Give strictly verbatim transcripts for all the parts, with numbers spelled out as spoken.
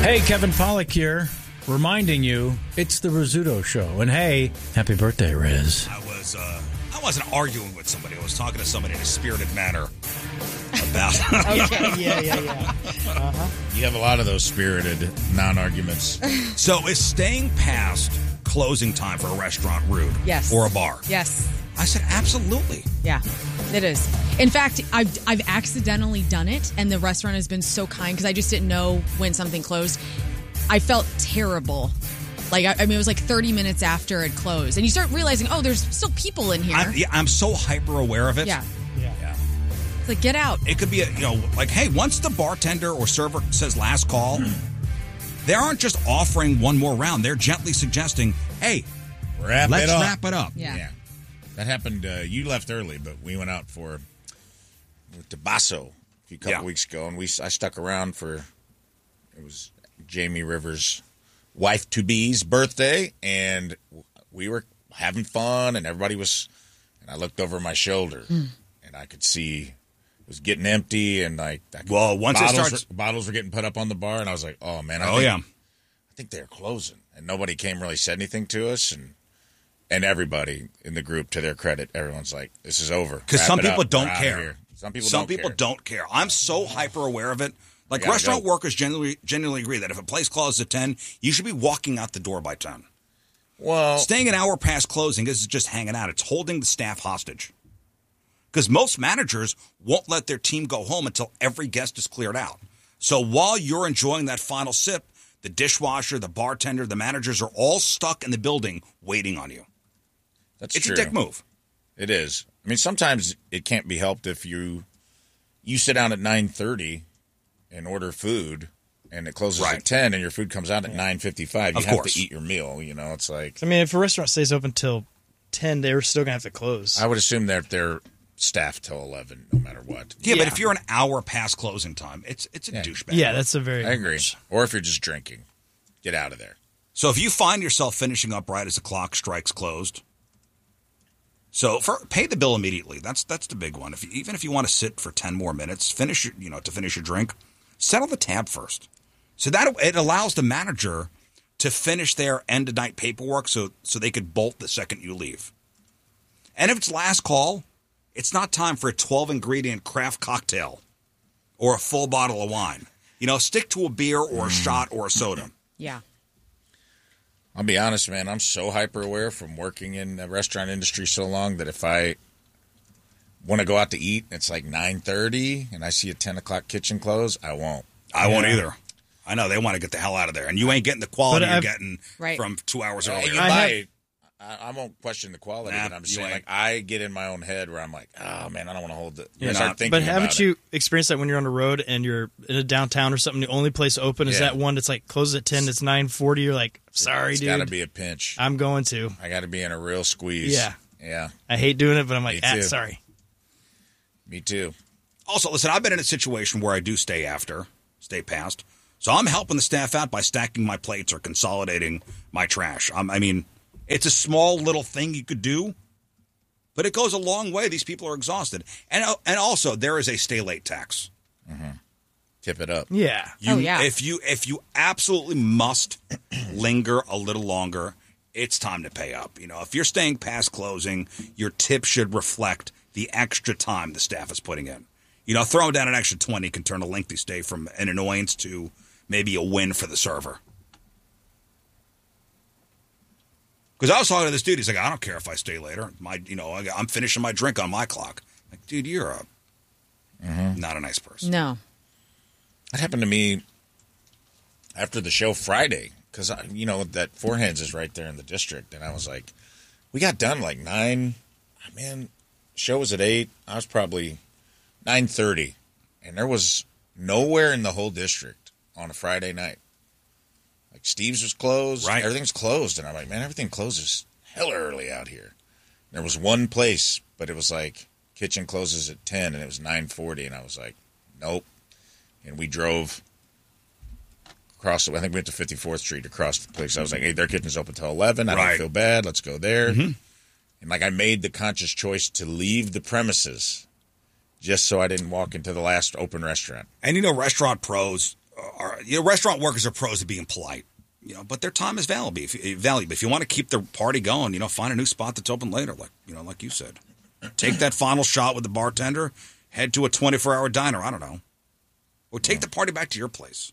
Hey, Kevin Pollak here, reminding you it's the Rizzuto Show. And hey, happy birthday, Riz. I was, uh, I wasn't arguing with somebody. I was talking to somebody in a spirited manner about. Okay, yeah, yeah, yeah. Uh-huh. You have a lot of those spirited non-arguments. So is staying past closing time for a restaurant rude? Yes. Or a bar? Yes. I said absolutely. Yeah, it is. In fact, I've I've accidentally done it, and the restaurant has been so kind because I just didn't know when something closed. I felt terrible. Like, I, I mean, it was like thirty minutes after it closed. And you start realizing, oh, there's still people in here. I'm, yeah, I'm so hyper aware of it. Yeah. Yeah. Yeah. It's like, get out. It could be, a, you know, like, hey, once the bartender or server says last call, they aren't just offering one more round. They're gently suggesting, hey, Wrap let's it up. wrap it up. Yeah. Yeah. That happened. Uh, you left early, but we went out for to Basso a few couple Yeah. weeks ago, and we I stuck around for it was Jamie Rivers' wife to be's birthday, and we were having fun, and everybody was. And I looked over my shoulder, Mm. and I could see it was getting empty, and like I could, Well, once it bottles, starts- were, bottles were getting put up on the bar, and I was like, "Oh man, I Oh, think, yeah. I think they're closing," and nobody came really said anything to us, and. And everybody in the group, to their credit, everyone's like, "This is over." Because Wrap some it people up. don't We're outta care. here. Some people Some don't people care. don't care. I'm so hyper aware of it. Like, gotta restaurant go. workers generally genuinely agree that if a place closes at ten, you should be walking out the door by ten. Well, Staying an hour past closing is just hanging out. It's holding the staff hostage. Because most managers won't let their team go home until every guest is cleared out. So while you're enjoying that final sip, the dishwasher, the bartender, the managers are all stuck in the building waiting on you. that's It's true. a dick move. It is. I mean, sometimes it can't be helped if you you sit down at nine thirty and order food, and it closes Right. at ten, and your food comes out at nine fifty five. You Of have course. to eat your meal. You know, it's like I mean, if a restaurant stays open till ten, they're still gonna have to close. I would assume that they're staffed till eleven, no matter what. Yeah, but Yeah. if you're an hour past closing time, it's it's a Yeah. douchebag. yeah, that's a very. I agree. Or if you're just drinking, get out of there. So if you find yourself finishing up right as the clock strikes closed, so for pay the bill immediately. That's that's the big one. If you, even if you want to sit for ten more minutes, finish your, you know to finish your drink, settle the tab first. So that it allows the manager to finish their end of night paperwork, so so they could bolt the second you leave. And if it's last call, it's not time for a twelve ingredient craft cocktail or a full bottle of wine. You know, stick to a beer or a shot or a soda. Yeah. I'll be honest, man. I'm so hyper aware from working in the restaurant industry so long that if I want to go out to eat, it's like nine thirty, and I see a ten o'clock kitchen close, I won't. I won't either. I know they want to get the hell out of there, and you ain't getting the quality But you're I've- getting Right. from two hours Yeah, earlier. you I buy have- it. I, I won't question the quality, Nah, but I'm just you saying, ain't. like, I get in my own head where I'm like, oh man, I don't want to hold it. You're I start not. thinking But about haven't it. you experienced that when you're on the road and you're in a downtown or something? The only place open is Yeah. that one that's like closes at ten. It's nine forty. You're like, sorry, It's dude. got to be a pinch. I'm going to. I got to be in a real squeeze. Yeah. yeah, I hate doing it, but I'm like, Me ah, too. sorry. me too. Also, listen, I've been in a situation where I do stay after, stay past, so I'm helping the staff out by stacking my plates or consolidating my trash. Um, I mean, it's a small little thing you could do, but it goes a long way. These people are exhausted, and uh, and also there is a stay late tax. Tip it up. Yeah. You, Oh, yeah. If you if you absolutely must linger a little longer, it's time to pay up. You know, if you're staying past closing, your tip should reflect the extra time the staff is putting in. You know, throwing down an extra twenty can turn a lengthy stay from an annoyance to maybe a win for the server. Because I was talking to this dude, he's like, I don't care if I stay later. My, you know, I- I'm finishing my drink on my clock. Like, dude, you're a not a nice person. No. That happened to me after the show Friday because, you know, that Four Hands is right there in the district. And I was like, we got done like nine. Man, show was at eight. I was probably nine thirty. And there was nowhere in the whole district on a Friday night. Like Steve's was closed. Right. Everything's closed. And I'm like, man, everything closes hella early out here. There was one place, but it was like kitchen closes at ten and it was nine forty. And I was like, nope. And we drove across, I think we went to fifty-fourth Street across the place. I was like, hey, their kitchen's open till eleven. I Right. don't feel bad. Let's go there. Mm-hmm. And like I made the conscious choice to leave the premises just so I didn't walk into the last open restaurant. And you know, restaurant pros are you know, restaurant workers are pros at being polite. You know, but their time is valuable. If you, valuable. If you want to keep the party going, you know, find a new spot that's open later, like you know, like you said. Take that final shot with the bartender. Head to a twenty-four hour diner. I don't know, or take the party back to your place,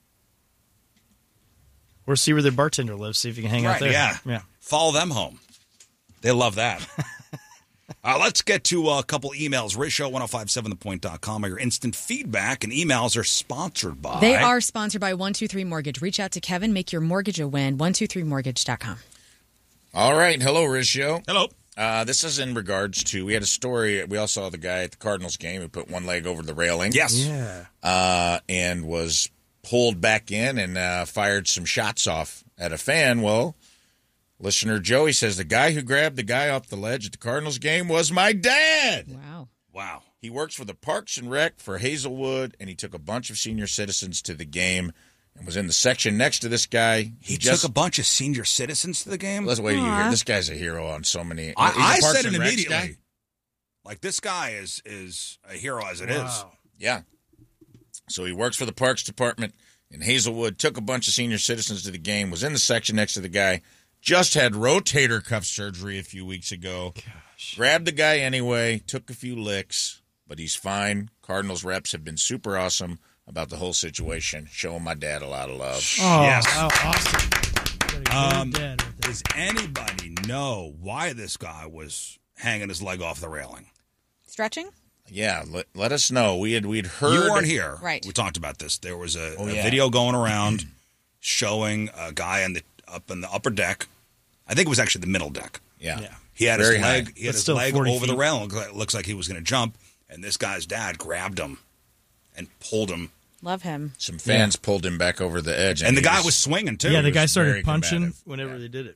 or see where the bartender lives. See if you can hang right, out there. Yeah, yeah. Follow them home. They love that. uh, let's get to a couple emails. Riz Show ten fifty-seven the point dot com. Your instant feedback and emails are sponsored by. They are sponsored by one two three Mortgage. Reach out to Kevin. Make your mortgage a win. one two three mortgage dot com. All right. Hello, Riz Show. Hello. Uh, this is in regards to, we had a story, we all saw the guy at the Cardinals game who put one leg over the railing. Yes. Yeah. Uh, and was pulled back in and uh, fired some shots off at a fan. Well, listener Joey says the guy who grabbed the guy off the ledge at the Cardinals game was my dad. Wow. Wow. He works for the Parks and Rec for Hazelwood, and he took a bunch of senior citizens to the game and was in the section next to this guy. He, He just took a bunch of senior citizens to the game. Let's wait till you Aw. hear. This guy's a hero on so many. I, he's a I Parks said it and Recs immediately. guy. Like this guy is is a hero as it is. Wow. Yeah. So he works for the Parks Department in Hazelwood, took a bunch of senior citizens to the game, was in the section next to the guy, just had rotator cuff surgery a few weeks ago. Gosh. Grabbed the guy anyway, took a few licks, but he's fine. Cardinals reps have been super awesome about the whole situation, showing my dad a lot of love. Oh, Yes. how awesome. Got a good Um, dad right there. Does anybody know why this guy was hanging his leg off the railing? Stretching? Yeah, let, let us know. We had we'd heard You weren't here. Right. We talked about this. There was a, Oh, a yeah. video going around showing a guy in the up in the upper deck. I think it was actually the middle deck. Yeah. Yeah. He had Very his high. leg. He had But his still leg forty over the feet. railing. It looks like he was going to jump, and this guy's dad grabbed him and pulled him. Love him. Some fans pulled him back over the edge. And the he guy was swinging too. Yeah, the was guy started very punching combative. whenever Yeah. they did it.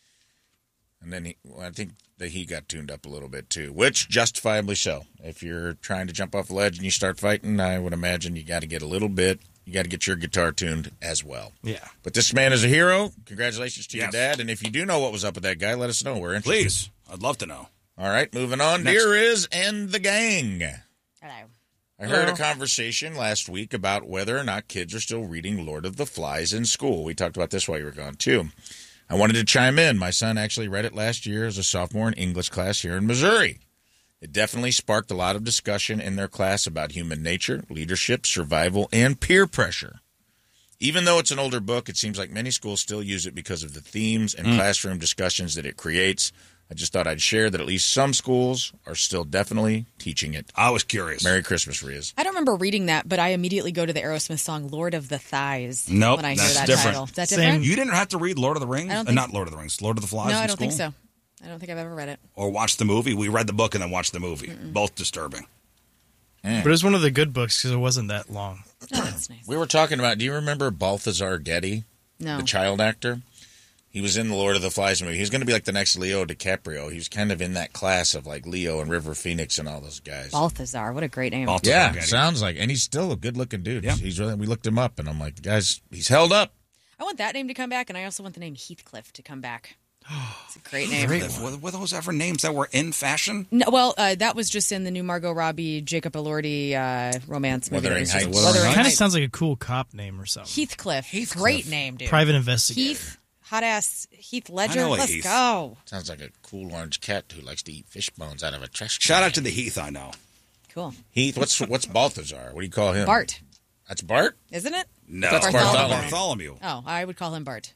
And then he, well, I think that he got tuned up a little bit too, which justifiably so. If you're trying to jump off a ledge and you start fighting, I would imagine you got to get a little bit, you got to get your guitar tuned as well. Yeah. But this man is a hero. Congratulations to Yes. your dad. And if you do know what was up with that guy, let us know. We're interested. Please, I'd love to know. All right, moving on. Next. Dear Is and the gang. Hello. I heard a Hello. conversation last week about whether or not kids are still reading Lord of the Flies in school. We talked about this while you were gone, too. I wanted to chime in. My son actually read it last year as a sophomore in English class here in Missouri. It definitely sparked a lot of discussion in their class about human nature, leadership, survival, and peer pressure. Even though it's an older book, it seems like many schools still use it because of the themes and classroom discussions that it creates. I just thought I'd share that at least some schools are still definitely teaching it. I was curious. Merry Christmas, Riz. I don't remember reading that, but I immediately go to the Aerosmith song "Lord of the Thighs" Nope, when I hear that's that different. title. Is that Same. different? You didn't have to read Lord of the Rings? I don't Uh, think not so. Lord of the Rings. Lord of the Flies No, in I don't think school? so. I don't think I've ever read it. Or watch the movie. We read the book and then watched the movie. Both disturbing. But it was one of the good books because it wasn't that long. Oh, that's nice. We were talking about, do you remember Balthazar Getty, No. the child actor? He was in the Lord of the Flies movie. He was going to be like the next Leo DiCaprio. He was kind of in that class of like Leo and River Phoenix and all those guys. Balthazar. What a great name. Balthazar Yeah, Getty. sounds like, and he's still a good-looking dude. Yeah. He's really. We looked him up, and I'm like, the guy's he's held up. I want that name to come back, and I also want the name Heathcliff to come back. It's a great name. Were, were those ever names that were in fashion? No, well, uh, that was just in the new Margot Robbie, Jacob Elordi uh, romance movie. Wuthering It was just Heights. Wuthering It kind of Heights. sounds like a cool cop name or something. Heathcliff. Heathcliff. Great name, dude. Private investigator. Heath, hot ass Heath Ledger. I know a Let's Heath. go. Sounds like a cool orange cat who likes to eat fish bones out of a trash can. Shout out to the Heath I know. Cool. Heath. What's what's Balthazar? What do you call him? Bart, That's Bart. isn't it? No, That's Bartholomew. Bartholomew. Oh, I would call him Bart.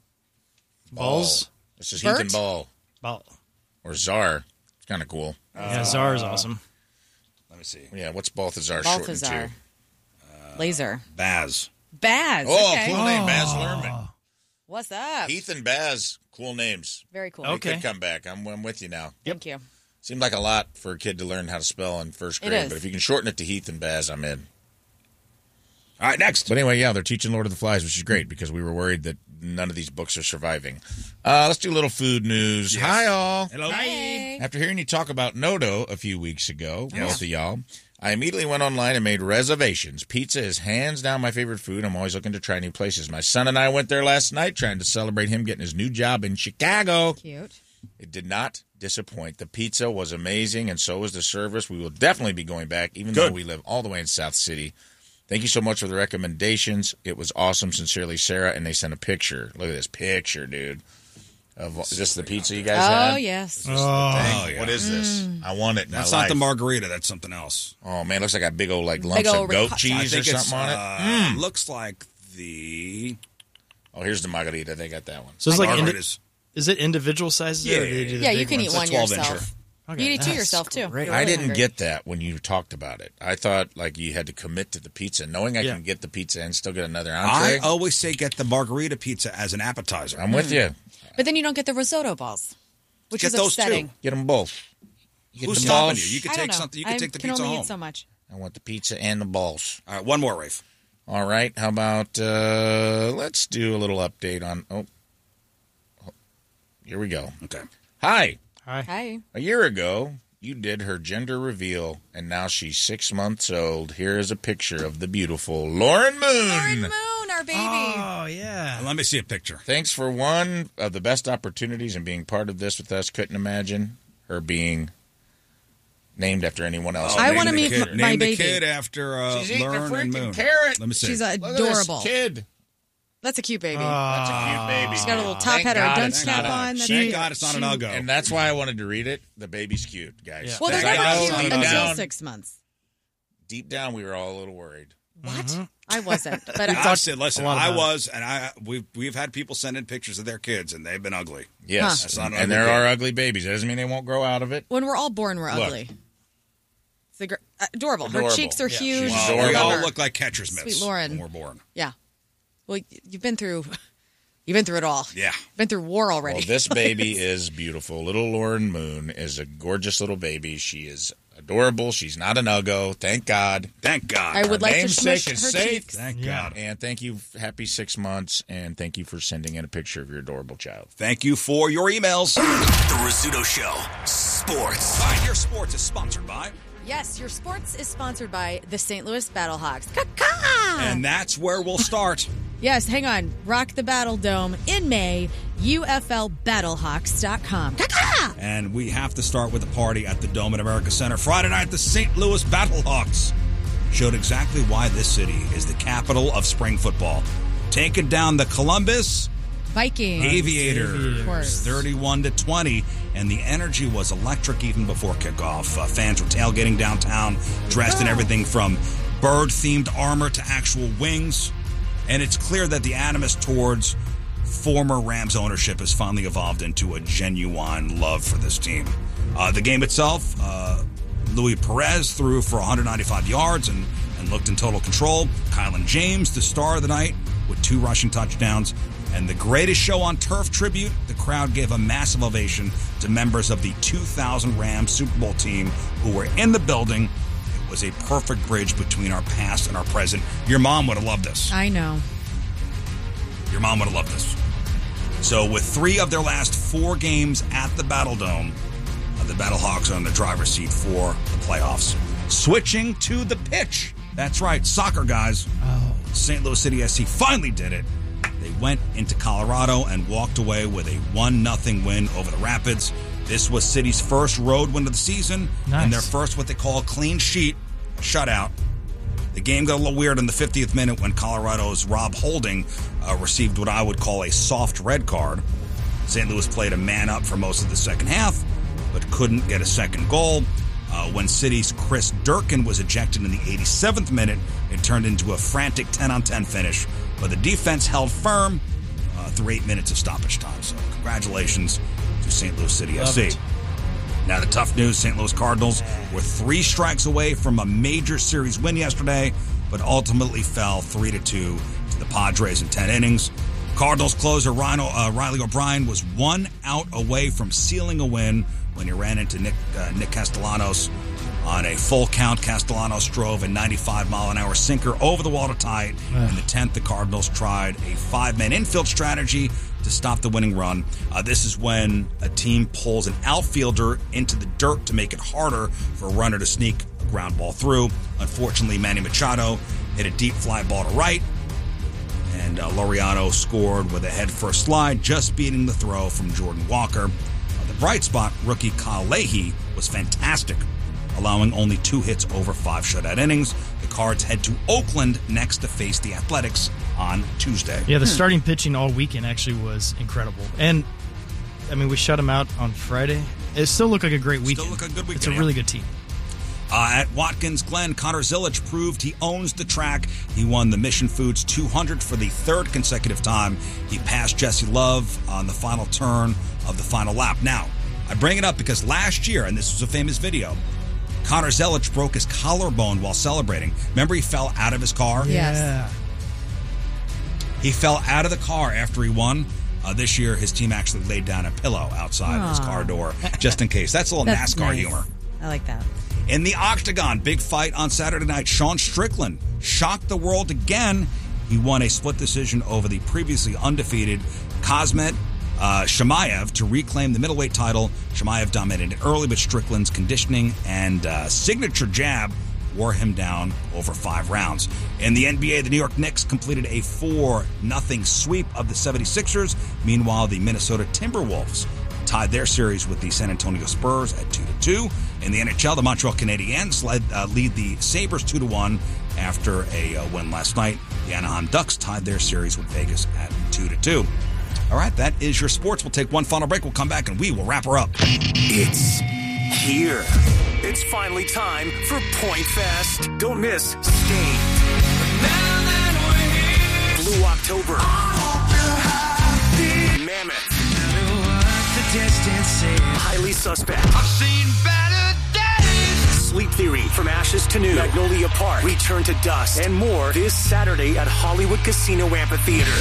Balls. This is Bert? Heath and Ball Ball. or Czar. It's kind of cool. Yeah, Czar is awesome. Let me see. Yeah, what's Balthazar, Balthazar. shortened Laser. Baz. Baz. to? Oh, okay. cool name, Baz Luhrmann. What's up? Heath and Baz, cool names. Very cool. They Okay. could come back. I'm, I'm with you now. Thank you. Seemed like a lot for a kid to learn how to spell in first It grade, is. but if you can shorten it to Heath and Baz, I'm in. All right, next. But anyway, yeah, they're teaching Lord of the Flies, which is great because we were worried that none of these books are surviving. Uh, let's do a little food news. Yes. Hi, all. Hello. Hey. After hearing you talk about Noto a few weeks ago, Yes. both of y'all, I immediately went online and made reservations. Pizza is hands down my favorite food. I'm always looking to try new places. My son and I went there last night trying to celebrate him getting his new job in Chicago. Cute. It did not disappoint. The pizza was amazing, and so was the service. We will definitely be going back, even Good. though we live all the way in South City. Thank you so much for the recommendations. It was awesome. Sincerely, Sarah. And they sent a picture. Look at this picture, dude. Of, is this the pizza you guys had? Oh, yes. Oh, Oh, yeah. What is this? Mm. I want it. in That's my not the life. margarita. That's something else. Oh, man. Looks like a big old like lumps Big old of goat ricotta. cheese I or think it's, something on it. uh, looks like the Oh, here's the margarita. They got that one. So it's like, indi- margaritas. is it individual sizes? Yeah, or do they do the Yeah, you big can ones? eat It's a one twelve yourself. incher. Okay, You can eat two that's yourself, too. great. You're I really didn't hungry. get that when you talked about it. I thought like you had to commit to the pizza, knowing I Yeah. can get the pizza and still get another I entree. always say get the margarita pizza as an appetizer. I'm with you. But then you don't get the risotto balls, which Get is those, too. upsetting. Get them both. You get Who's the stopping balls. you? You could I don't take know. something. You could I take the can pizza only home. eat so much. I want the pizza and the balls. All right, one more, Rafe. All right. How about uh, let's do a little update on. Oh, here we go. Okay. Hi. Hi. Hi. A year ago, you did her gender reveal, and now she's six months old. Here is a picture of the beautiful Lauren Moon. Lauren Moon, our baby. Oh, yeah. Let me see a picture. Thanks for one of the best opportunities and being part of this with us. Couldn't imagine her being named after anyone else. I Name wanna the meet kid- m- Name my the baby. kid after uh, She's eating a Lauren and freaking Moon. carrot. Let me see. She's Look at this adorable. kid. That's a cute baby. That's a cute baby. She's got a little top Thank hat or a God dunce it's cap not a- on. That's Thank cute. God it's not an She- Uggo. And that's why I wanted to read it. The baby's cute, guys. Yeah. Well, they're Because I never know cute deep until down, six months. deep down, we were all a little worried. What? I wasn't. But I I, said, listen, a lot I about was, and I we've we've had people send in pictures of their kids, and they've been ugly. Yes, That's not an and ugly there baby. are ugly babies. That doesn't mean they won't grow out of it. when we're all born, we're Look. ugly. It's a gr- uh, adorable. Her Adorable. cheeks are Yeah. huge. She's Well, adorable. we Love all her. look like catcher's mitts Sweet Lauren. when we're born. Yeah. Well, y- you've been through. You've been through it all. Yeah. Been through war already. Well, this baby is beautiful. Little Lauren Moon is a gorgeous little baby. She is adorable. She's not an Uggo. Thank God. Thank God. I would Her like to namesake smush is her safe. cheeks. Thank Yeah. God. And thank you. Happy six months. And thank you for sending in a picture of your adorable child. Thank you for your emails. The Rizzuto Show. Sports. All right, your sports is sponsored by, Yes, your sports is sponsored by the Saint Louis Battlehawks. Caca! and that's where we'll start. Yes, hang on. Rock the Battle Dome in May. U F L Battlehawks dot com. Caca! And we have to start with a party at the Dome at America Center. Friday night, the Saint Louis Battlehawks showed exactly why this city is the capital of spring football. Taking down the Columbus Vikings. Aviators, Of course. thirty-one to twenty, and the energy was electric even before kickoff. Uh, fans were tailgating downtown, dressed in everything from bird-themed armor to actual wings, and it's clear that the animus towards former Rams ownership has finally evolved into a genuine love for this team. Uh, the game itself, uh, Louis Perez threw for one hundred ninety-five yards and, and looked in total control. Kylan James, the star of the night, with two rushing touchdowns. And the greatest show on turf tribute, the crowd gave a massive ovation to members of the two thousand Rams Super Bowl team who were in the building. It was a perfect bridge between our past and our present. Your mom would have loved this. I know. Your mom would have loved this. So with three of their last four games at the Battle Dome, uh, the Battlehawks are in the driver's seat for the playoffs. Switching to the pitch. That's right, soccer guys. Oh. Saint Louis City S C finally did it. They went into Colorado and walked away with a one nothing win over the Rapids. This was City's first road win of the season, Nice. and their first what they call a clean sheet, a shutout. The game got a little weird in the fiftieth minute when Colorado's Rob Holding uh, received what I would call a soft red card. Saint Louis played a man up for most of the second half, but couldn't get a second goal. Uh, when City's Chris Durkin was ejected in the eighty-seventh minute, it turned into a frantic ten on ten finish. But the defense held firm uh, through eight minutes of stoppage time. So congratulations to Saint Louis City Love S C. it. Now the tough news, Saint Louis Cardinals were three strikes away from a major series win yesterday, but ultimately fell three to two to the Padres in ten innings. Cardinals closer Rhino, uh, Riley O'Brien was one out away from sealing a win when he ran into Nick, uh, Nick Castellanos. On a full count, Castellanos drove a ninety-five mile an hour sinker over the wall to tie it. In the tenth, the Cardinals tried a five-man infield strategy to stop the winning run. Uh, this is when a team pulls an outfielder into the dirt to make it harder for a runner to sneak a ground ball through. Unfortunately, Manny Machado hit a deep fly ball to right, and uh, Laureano scored with a head-first slide, just beating the throw from Jordan Walker. Uh, the bright spot, rookie Kyle Leahy, was fantastic, allowing only two hits over five shutout innings. The Cards head to Oakland next to face the Athletics on Tuesday. Yeah, the starting pitching all weekend actually was incredible. And, I mean, we shut them out on Friday. It still looked like a great weekend. Still look like a good weekend. It's a yeah. really good team. Uh, at Watkins Glen, Connor Zilic proved he owns the track. He won the Mission Foods two hundred for the third consecutive time. He passed Jesse Love on the final turn of the final lap. Now, I bring it up because last year, and this was a famous video, Connor Zilic broke his collarbone while celebrating. Remember, he fell out of his car? Yes. Yeah. He fell out of the car after he won. Uh, this year, his team actually laid down a pillow outside Aww. his car door just in case. That's a little That's NASCAR nice. humor. I like that. In the Octagon, big fight on Saturday night. Sean Strickland shocked the world again. He won a split decision over the previously undefeated Kazmet uh, Shamaev to reclaim the middleweight title. Shamaev dominated early, but Strickland's conditioning and uh, signature jab wore him down over five rounds. In the N B A, the New York Knicks completed a four nothing sweep of the seventy-sixers. Meanwhile, the Minnesota Timberwolves tied their series with the San Antonio Spurs at two to two. In the N H L, the Montreal Canadiens led, uh, lead the Sabres two to one after a uh, win last night. The Anaheim Ducks tied their series with Vegas at two to two. All right, that is your sports. We'll take one final break. We'll come back and we will wrap her up. It's here. It's finally time for Point Fest. Don't miss Stain, Blue October, Mammoth, Highly Suspect, I've seen better days, Sleep Theory, From Ashes to New, Magnolia Park, Return to Dust, and more this Saturday at Hollywood Casino Amphitheater.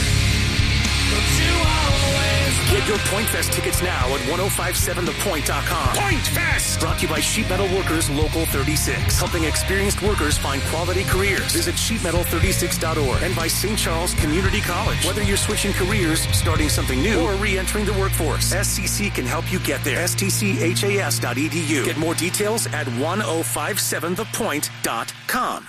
Get your Point Fest tickets now at ten fifty-seven the point dot com. Point Fest! Brought to you by Sheet Metal Workers Local thirty-six. Helping experienced workers find quality careers. Visit sheet metal thirty-six dot org. And by Saint Charles Community College. Whether you're switching careers, starting something new, or re-entering the workforce, S C C can help you get there. S T C H A S dot E D U. Get more details at ten fifty-seven the point dot com.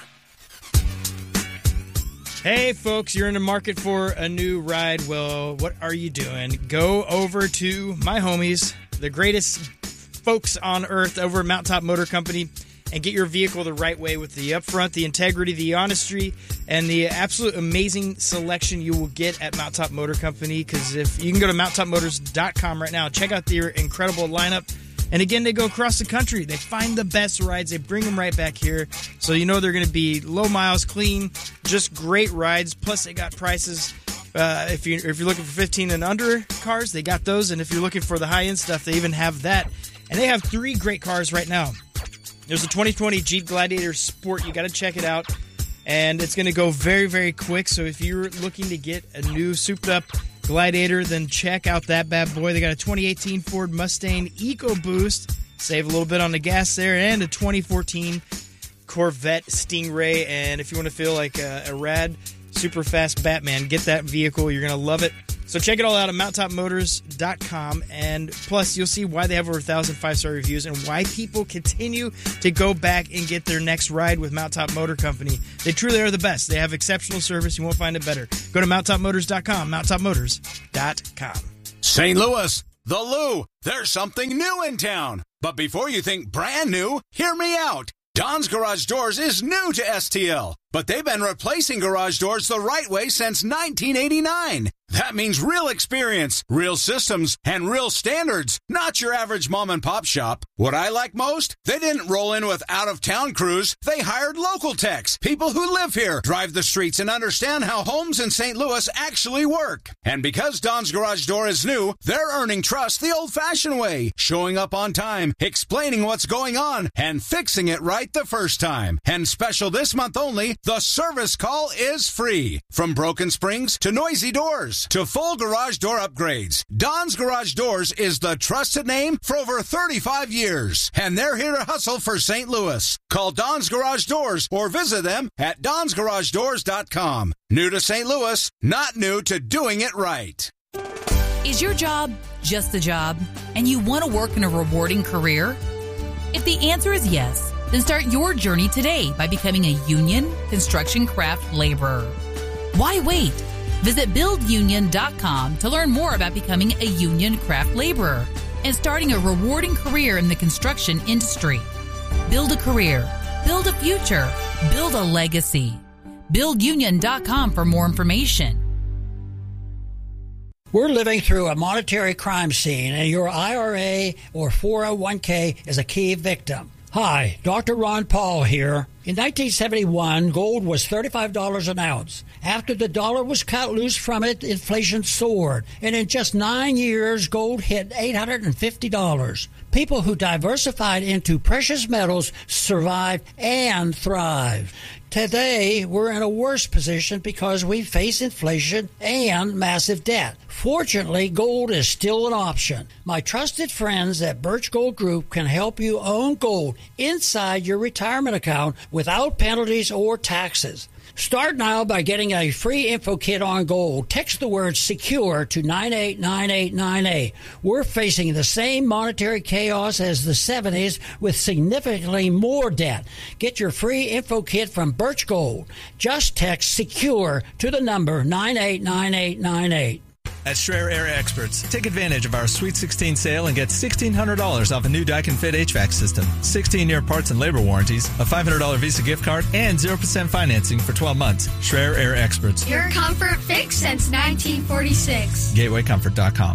Hey, folks, you're in the market for a new ride. Well, what are you doing? Go over to my homies, the greatest folks on earth over at Mount Top Motor Company, and get your vehicle the right way with the upfront, the integrity, the honesty, and the absolute amazing selection you will get at Mount Top Motor Company. Because if you can go to mount top motors dot com right now, check out their incredible lineup. And again, they go across the country. They find the best rides. They bring them right back here. So you know they're going to be low miles, clean, just great rides. Plus, they got prices. Uh, if, you, if you're looking for fifteen and under cars, they got those. And if you're looking for the high-end stuff, they even have that. And they have three great cars right now. There's a twenty twenty Jeep Gladiator Sport. You got to check it out. And it's going to go very, very quick. So if you're looking to get a new souped-up Gladiator, then check out that bad boy. They got a twenty eighteen Ford Mustang EcoBoost, save a little bit on the gas there, and a twenty fourteen Corvette Stingray. And if you want to feel like a, a rad, super fast Batman, get that vehicle. You're going to love it. So check it all out at mount top motors dot com. And plus, you'll see why they have over one thousand five-star reviews and why people continue to go back and get their next ride with Mount Top Motor Company. They truly are the best. They have exceptional service. You won't find it better. Go to mount top motors dot com, mount top motors dot com. Saint Louis, the Lou. There's something new in town. But before you think brand new, hear me out. Don's Garage Doors is new to S T L, but they've been replacing garage doors the right way since nineteen eighty-nine. That means real experience, real systems, and real standards, not your average mom and pop shop. What I like most? They didn't roll in with out-of-town crews. They hired local techs, people who live here, drive the streets, and understand how homes in Saint Louis actually work. And because Don's Garage Door is new, they're earning trust the old-fashioned way, showing up on time, explaining what's going on, and fixing it right the first time. And special this month only, the service call is free. From broken springs to noisy doors to full garage door upgrades, Don's Garage Doors is the trusted name for over thirty-five years, and they're here to hustle for Saint Louis. Call Don's Garage Doors or visit them at dons garage doors dot com. New to Saint Louis, not new to doing it right. Is your job just a job, and you want to work in a rewarding career? If the answer is yes, then start your journey today by becoming a union construction craft laborer. Why wait? Visit build union dot com to learn more about becoming a union craft laborer and starting a rewarding career in the construction industry. Build a career. Build a future. Build a legacy. build union dot com for more information. We're living through a monetary crime scene, and your I R A or four oh one k is a key victim. Hi, Doctor Ron Paul here. In nineteen seventy-one, gold was thirty-five dollars an ounce. After the dollar was cut loose from it, inflation soared, and in just nine years, gold hit eight hundred fifty dollars. People who diversified into precious metals survived and thrived. Today, we're in a worse position because we face inflation and massive debt. Fortunately, gold is still an option. My trusted friends at Birch Gold Group can help you own gold inside your retirement account without penalties or taxes. Start now by getting a free info kit on gold. Text the word SECURE to nine eight nine eight nine eight. We're facing the same monetary chaos as the seventies with significantly more debt. Get your free info kit from Birch Gold. Just text SECURE to the number nine eight nine eight nine eight. At Schreier Area Experts, take advantage of our Sweet sixteen sale and get sixteen hundred dollars off a new Daikin Fit H V A C system, sixteen-year parts and labor warranties, a five hundred dollars Visa gift card, and zero percent financing for twelve months. Schreier Area Experts. Your comfort fix since nineteen forty-six. gateway comfort dot com.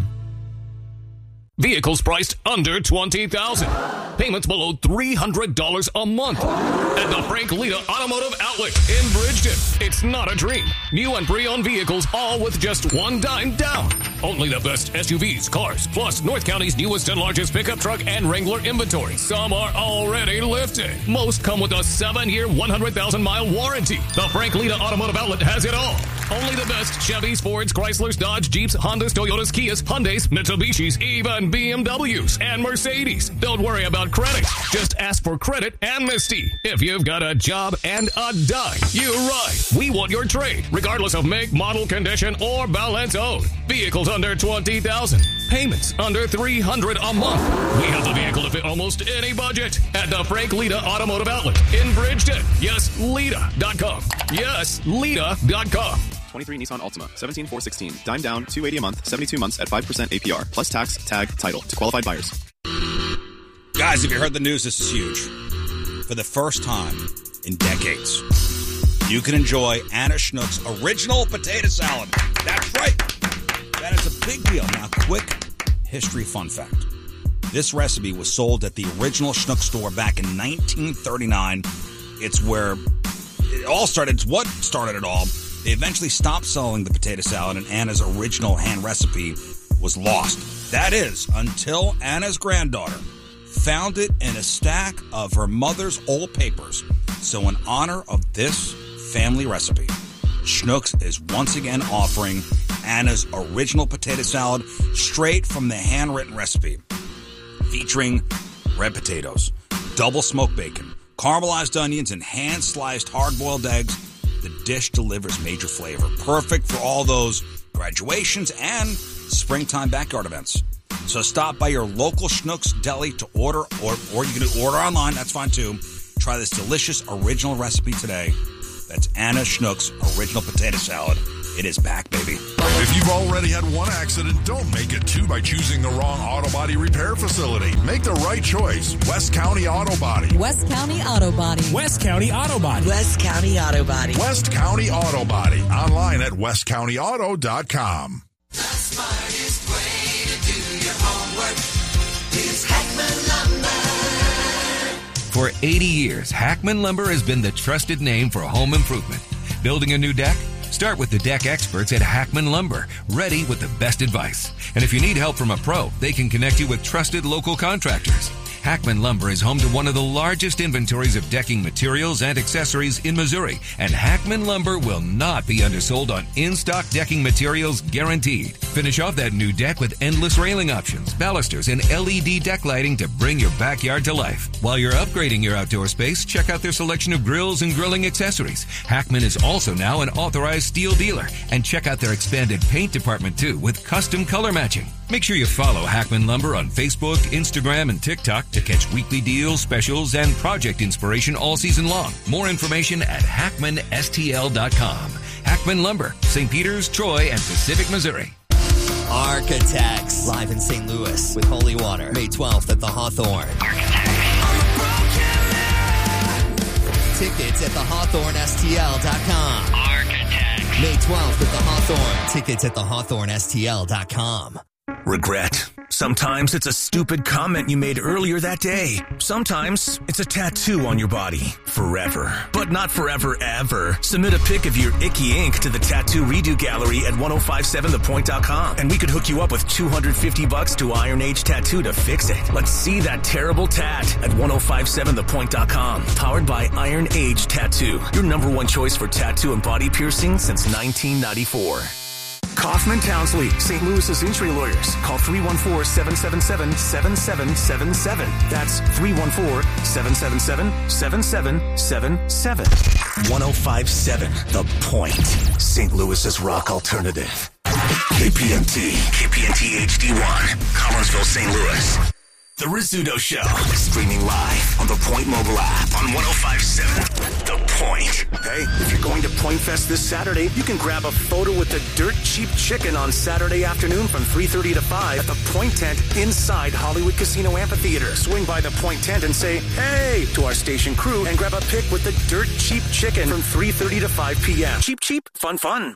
Vehicles priced under twenty thousand dollars. Payments below three hundred dollars a month. At the Frank Lita Automotive Outlet in Bridgeton. It's not a dream. New and pre-owned vehicles, all with just one dime down. Only the best S U Vs, cars, plus North County's newest and largest pickup truck and Wrangler inventory. Some are already lifted. Most come with a seven-year, one hundred thousand mile warranty. The Frank Lita Automotive Outlet has it all. Only the best Chevys, Fords, Chryslers, Dodge, Jeeps, Hondas, Toyotas, Kias, Hyundais, Mitsubishis, even B M Ws and Mercedes. Don't worry about credit. Just ask for credit amnesty. If you've got a job and a dime, you ride. We want your trade, regardless of make, model, condition, or balance owed. Vehicles under twenty thousand dollars. Payments under three hundred dollars a month. We have the vehicle to fit almost any budget at the Frank Lita Automotive Outlet in Bridgeton. Yes, Lita dot com. Yes, Lita dot com. twenty-three Nissan Altima, seventeen four sixteen. Dime down, two hundred eighty dollars a month, seventy-two months at five percent A P R. Plus tax, tag, title to qualified buyers. Guys, if you heard the news, this is huge. For the first time in decades, you can enjoy Anna Schnook's original potato salad. That's right. That is a big deal. Now, quick history fun fact. This recipe was sold at the original Schnook store back in nineteen thirty-nine. It's where it all started. It's what started it all. They eventually stopped selling the potato salad, and Anna's original hand recipe was lost. That is, until Anna's granddaughter found it in a stack of her mother's old papers. So in honor of this family recipe, Schnucks is once again offering Anna's original potato salad straight from the handwritten recipe, featuring red potatoes, double smoked bacon, caramelized onions, and hand-sliced hard-boiled eggs. The dish delivers major flavor, perfect for all those graduations and springtime backyard events. So stop by your local Schnucks deli to order, or, or you can order online, that's fine too. Try this delicious original recipe today. That's Anna Schnucks Original Potato Salad. It is back, baby. If you've already had one accident, don't make it two by choosing the wrong auto body repair facility. Make the right choice. West County Auto Body. West County Auto Body. West County Auto Body. West County Auto Body. West County Auto Body. Online at west county auto dot com. The smartest way to do your homework is Hackman Lumber. For eighty years, Hackman Lumber has been the trusted name for home improvement. Building a new deck? Start with the deck experts at Hackman Lumber, ready with the best advice. And if you need help from a pro, they can connect you with trusted local contractors. Hackman Lumber is home to one of the largest inventories of decking materials and accessories in Missouri, and Hackman Lumber will not be undersold on in-stock decking materials guaranteed. Finish off that new deck with endless railing options, balusters, and L E D deck lighting to bring your backyard to life. While you're upgrading your outdoor space, check out their selection of grills and grilling accessories. Hackman is also now an authorized steel dealer, and check out their expanded paint department too with custom color matching. Make sure you follow Hackman Lumber on Facebook, Instagram, and TikTok to catch weekly deals, specials, and project inspiration all season long. More information at hackman s t l dot com. Hackman Lumber, Saint Peters, Troy, and Pacific, Missouri. Architects, live in Saint Louis with Holy Water, May twelfth at the Hawthorne. Tickets at the hawthorne S T L dot com. Architects. May twelfth at the Hawthorne. Tickets at the hawthorne S T L dot com. Regret. Sometimes it's a stupid comment you made earlier that day. Sometimes it's a tattoo on your body. Forever. But not forever, ever. Submit a pic of your icky ink to the Tattoo Redo Gallery at ten fifty-seven the point dot com, and we could hook you up with two hundred fifty bucks to Iron Age Tattoo to fix it. Let's see that terrible tat at ten fifty-seven the point dot com. Powered by Iron Age Tattoo. Your number one choice for tattoo and body piercing since nineteen ninety-four. Kaufman Townsley, Saint Louis's injury lawyers. Call three one four, seven seven seven, seven seven seven seven. That's three one four, seven seven seven, seven seven seven seven. ten fifty-seven The Point. Saint Louis's rock alternative. K P N T. K P N T H D one. Collinsville, Saint Louis. The Rizzuto Show. Streaming live on the Point mobile app on ten fifty-seven The Point. Hey, if you're going to Point Fest this Saturday, you can grab a photo with the Dirt Cheap Chicken on Saturday afternoon from three thirty to five at the Point Tent inside Hollywood Casino Amphitheater. Swing by the Point Tent and say, hey, to our station crew and grab a pic with the Dirt Cheap Chicken from three thirty to five p.m. Cheap, cheap, fun, fun.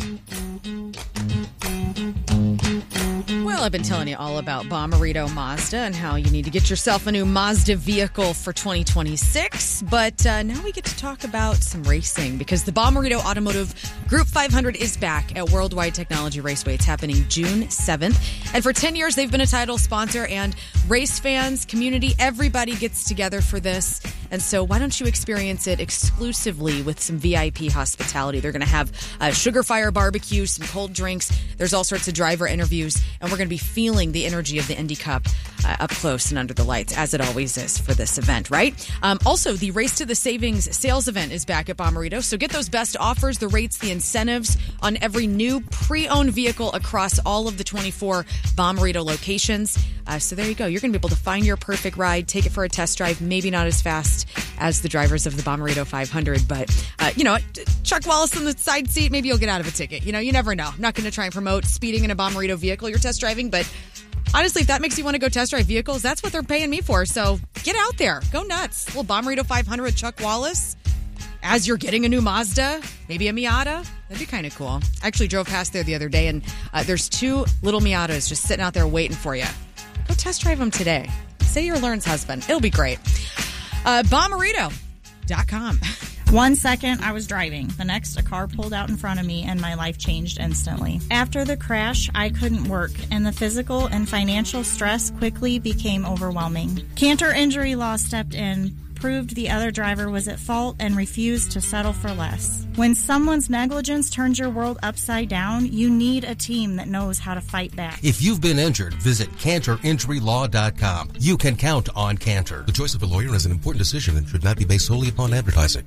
Well, I've been telling you all about Bommarito Mazda and how you need to get yourself a new Mazda vehicle for twenty twenty-six. But uh, now we get to talk about some racing because the Bommarito Automotive Group five hundred is back at Worldwide Technology Raceway. It's happening June seventh. And for ten years, they've been a title sponsor, and race fans, community, everybody gets together for this. And so why don't you experience it exclusively with some V I P hospitality? They're going to have a sugar fire barbecue, some cold drinks. There's all sorts of driver interviews, and we're going to be feeling the energy of the Indy Cup uh, up close and under the lights, as it always is for this event, right? Um, also, the Race to the Savings sales event is back at Bommarito, so get those best offers, the rates, the incentives on every new pre-owned vehicle across all of the twenty-four Bommarito locations. Uh, so there you go. You're going to be able to find your perfect ride, take it for a test drive, maybe not as fast as the drivers of the Bommarito five hundred, but, uh, you know, Chuck Wallace in the side seat, maybe you'll get out of a ticket. You know, you never know. I'm not going to try and promote speeding in a Bommarito vehicle you're test driving, but honestly, if that makes you want to go test drive vehicles, that's what they're paying me for. So get out there. Go nuts. A little Bommarito five hundred with Chuck Wallace as you're getting a new Mazda, maybe a Miata. That'd be kind of cool. I actually drove past there the other day, and uh, there's two little Miatas just sitting out there waiting for you. Go test drive them today. Say you're Learn's husband. It'll be great. Uh, Bommarito dot com. One second, I was driving. The next, a car pulled out in front of me, and my life changed instantly. After the crash, I couldn't work, and the physical and financial stress quickly became overwhelming. Cantor Injury Law stepped in, proved the other driver was at fault, and refused to settle for less. When someone's negligence turns your world upside down, you need a team that knows how to fight back. If you've been injured, visit cantor injury law dot com. You can count on Cantor. The choice of a lawyer is an important decision and should not be based solely upon advertising.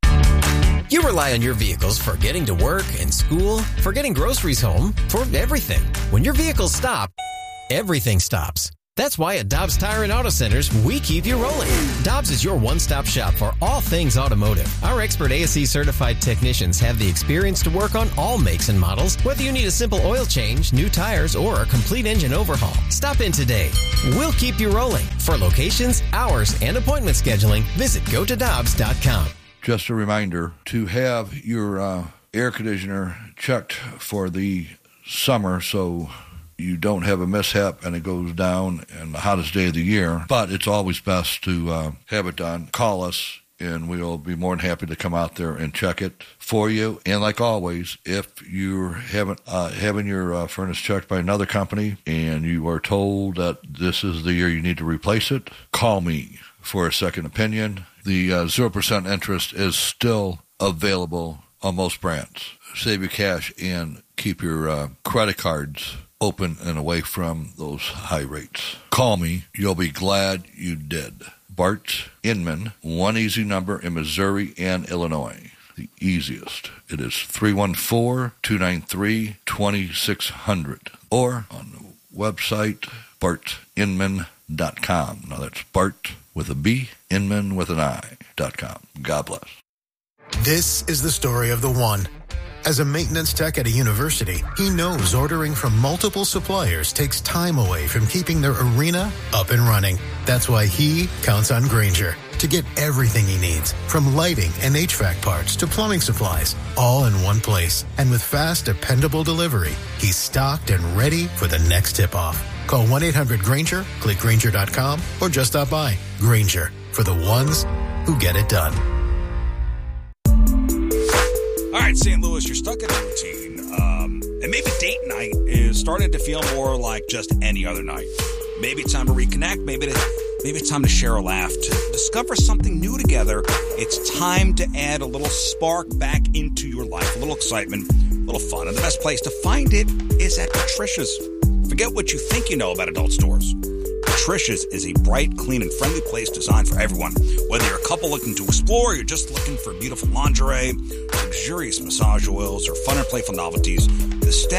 You rely on your vehicles for getting to work and school, for getting groceries home, for everything. When your vehicles stop, everything stops. That's why at Dobbs Tire and Auto Centers, we keep you rolling. Dobbs is your one-stop shop for all things automotive. Our expert A S E certified technicians have the experience to work on all makes and models, whether you need a simple oil change, new tires, or a complete engine overhaul. Stop in today. We'll keep you rolling. For locations, hours, and appointment scheduling, visit go to dobbs dot com. Just a reminder to have your uh, air conditioner checked for the summer so you don't have a mishap and it goes down in the hottest day of the year. But it's always best to uh, have it done. Call us, and we'll be more than happy to come out there and check it for you. And like always, if you're having, uh, having your uh, furnace checked by another company and you are told that this is the year you need to replace it, call me for a second opinion. The uh, zero percent interest is still available on most brands. Save your cash and keep your uh, credit cards open and away from those high rates. Call me. You'll be glad you did. Bart Inman, one easy number in Missouri and Illinois. The easiest. It is three one four, two nine three, two six zero zero. Or on the website, bart inman dot com. Now that's Bart with a B, Inman with an I, dot com. God bless. This is the story of the one. As a maintenance tech at a university, he knows ordering from multiple suppliers takes time away from keeping their arena up and running. That's why he counts on Grainger to get everything he needs, from lighting and H V A C parts to plumbing supplies, all in one place. And with fast, dependable delivery, he's stocked and ready for the next tip-off. Call one eight hundred Grainger, click Grainger dot com, or just stop by. Grainger, for the ones who get it done. All right, Saint Louis, you're stuck in a routine. Um, and maybe date night is starting to feel more like just any other night. Maybe it's time to reconnect. Maybe, to, maybe it's time to share a laugh, to discover something new together. It's time to add a little spark back into your life, a little excitement, a little fun. And the best place to find it is at Patricia's. Forget what you think you know about adult stores. Patricia's is a bright, clean, and friendly place designed for everyone. Whether you're a couple looking to explore, or you're just looking for beautiful lingerie, luxurious massage oils, or fun and playful novelties, the staff